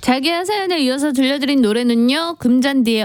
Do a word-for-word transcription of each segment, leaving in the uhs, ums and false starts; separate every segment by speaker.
Speaker 1: 자기야 사연에 이어서 들려드린 노래는요. 금잔디의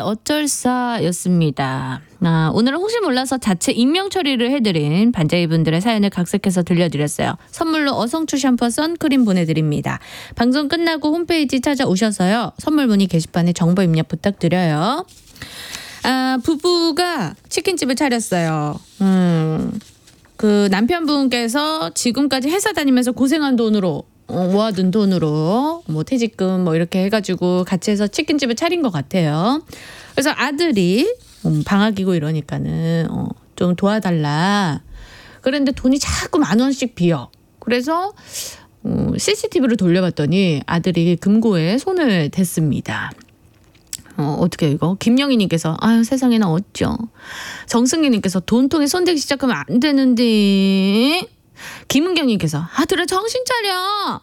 Speaker 1: 어쩔사였습니다. 아, 오늘은 혹시 몰라서 자체 익명 처리를 해드린 반자이분들의 사연을 각색해서 들려드렸어요. 선물로 어성초 샴푸 선크림 보내드립니다. 방송 끝나고 홈페이지 찾아오셔서요. 선물 문의 게시판에 정보 입력 부탁드려요. 아, 부부가 치킨집을 차렸어요. 음, 그 남편분께서 지금까지 회사 다니면서 고생한 돈으로 어, 모아둔 돈으로 뭐 퇴직금 뭐 이렇게 해가지고 같이 해서 치킨집을 차린 것 같아요. 그래서 아들이 음, 방학이고 이러니까는 어, 좀 도와달라. 그런데 돈이 자꾸 만 원씩 비어. 그래서 어, 씨씨티비를 돌려봤더니 아들이 금고에 손을 댔습니다. 어, 어떻게 이거? 김영희님께서 아유 세상에나 어쩌. 정승기님께서 돈통에 손대기 시작하면 안 되는데. 김은경님께서 아들아 정신 차려.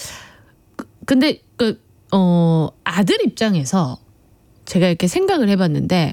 Speaker 1: 근데 그 어, 아들 입장에서 제가 이렇게 생각을 해봤는데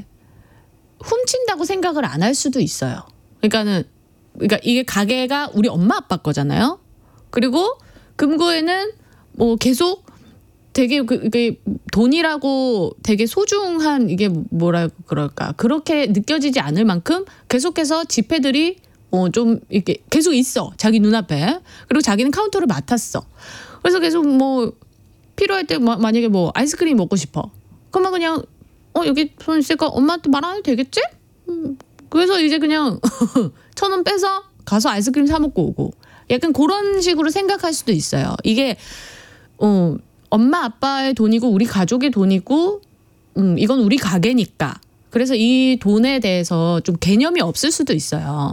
Speaker 1: 훔친다고 생각을 안 할 수도 있어요. 그러니까는 그러니까 이게 가게가 우리 엄마 아빠 거잖아요. 그리고 금고에는 뭐 계속 되게 그 이게 돈이라고 되게 소중한 이게 뭐라 그럴까 그렇게 느껴지지 않을 만큼 계속해서 지폐들이 어, 좀, 이렇게 계속 있어. 자기 눈앞에. 그리고 자기는 카운터를 맡았어. 그래서 계속 뭐, 필요할 때, 마, 만약에 뭐, 아이스크림 먹고 싶어. 그러면 그냥, 어, 여기 돈 있으니까 엄마한테 말 안 해도 되겠지? 음, 그래서 이제 그냥, 천 원 빼서 가서 아이스크림 사 먹고 오고. 약간 그런 식으로 생각할 수도 있어요. 이게, 어, 엄마, 아빠의 돈이고, 우리 가족의 돈이고, 음, 이건 우리 가게니까. 그래서 이 돈에 대해서 좀 개념이 없을 수도 있어요.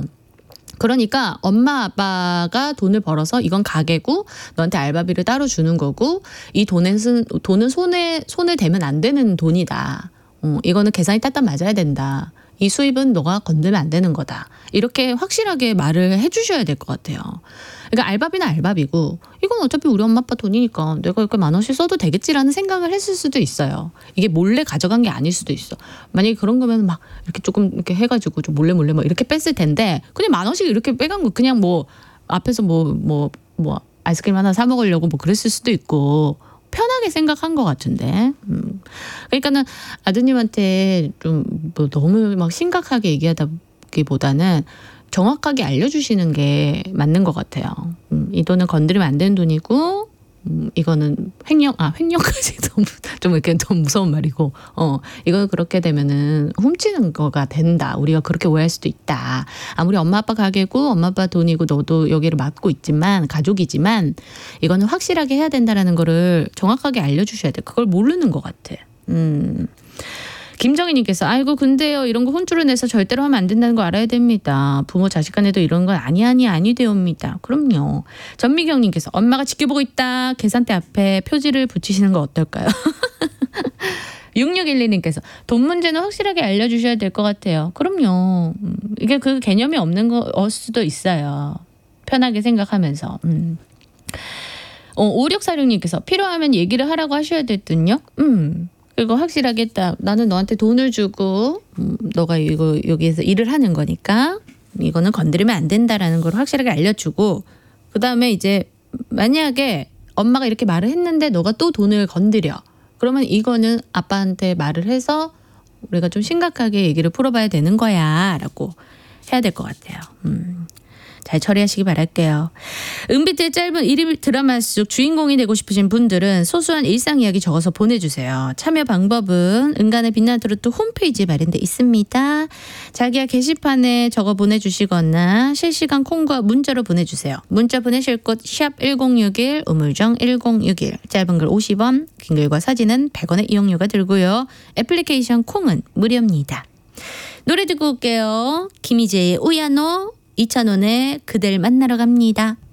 Speaker 1: 그러니까 엄마 아빠가 돈을 벌어서 이건 가게고 너한테 알바비를 따로 주는 거고 이 돈은 돈은 손에 손에 대면 안 되는 돈이다. 어, 이거는 계산이 딱딱 맞아야 된다. 이 수입은 너가 건들면 안 되는 거다. 이렇게 확실하게 말을 해주셔야 될 것 같아요. 그러니까 알바비는 알바비고 이건 어차피 우리 엄마 아빠 돈이니까 내가 이렇게 만 원씩 써도 되겠지라는 생각을 했을 수도 있어요. 이게 몰래 가져간 게 아닐 수도 있어. 만약에 그런 거면 막 이렇게 조금 이렇게 해가지고 좀 몰래 몰래 뭐 이렇게 뺐을 텐데 그냥 만 원씩 이렇게 빼간 거 그냥 뭐 앞에서 뭐 뭐 뭐 아이스크림 하나 사 먹으려고 뭐 그랬을 수도 있고 편하게 생각한 것 같은데. 음. 그러니까는 아드님한테 좀 뭐 너무 막 심각하게 얘기하다기보다는 정확하게 알려주시는 게 맞는 것 같아요. 음, 이 돈은 건드리면 안 되는 돈이고, 음, 이거는 횡령, 아, 횡령까지 너무, 좀 이렇게 너무 무서운 말이고, 어, 이거 그렇게 되면은 훔치는 거가 된다. 우리가 그렇게 오해할 수도 있다. 아무리 엄마 아빠 가게고, 엄마 아빠 돈이고, 너도 여기를 맡고 있지만, 가족이지만, 이거는 확실하게 해야 된다라는 거를 정확하게 알려주셔야 돼. 그걸 모르는 것 같아. 음. 김정희님께서 아이고 근데요 이런 거 혼쭐을 내서 절대로 하면 안 된다는 거 알아야 됩니다. 부모 자식 간에도 이런 건 아니 아니 아니 되옵니다. 그럼요. 전미경님께서 엄마가 지켜보고 있다. 계산대 앞에 표지를 붙이시는 거 어떨까요? 육육일이님께서 돈 문제는 확실하게 알려주셔야 될 것 같아요. 그럼요. 이게 그 개념이 없는 거일 수도 있어요. 편하게 생각하면서. 음. 어, 오육사육님께서 필요하면 얘기를 하라고 하셔야 될 듯요. 음. 그리고 확실하게 딱 나는 너한테 돈을 주고 음, 너가 이거 여기에서 일을 하는 거니까 이거는 건드리면 안 된다라는 걸 확실하게 알려주고 그 다음에 이제 만약에 엄마가 이렇게 말을 했는데 너가 또 돈을 건드려 그러면 이거는 아빠한테 말을 해서 우리가 좀 심각하게 얘기를 풀어봐야 되는 거야 라고 해야 될 것 같아요. 음. 잘 처리하시기 바랄게요. 은비트의 짧은 일일 드라마 속 주인공이 되고 싶으신 분들은 소소한 일상 이야기 적어서 보내주세요. 참여 방법은 은간의 빛나는 트로트 홈페이지에 마련돼 있습니다. 자기야 게시판에 적어 보내주시거나 실시간 콩과 문자로 보내주세요. 문자 보내실 곳 샵 일공육일 우물정 일공육일 짧은 글 오십 원 긴 글과 사진은 백 원의 이용료가 들고요. 애플리케이션 콩은 무료입니다. 노래 듣고 올게요. 김희재의 우야노 이찬원의 그댈 만나러 갑니다.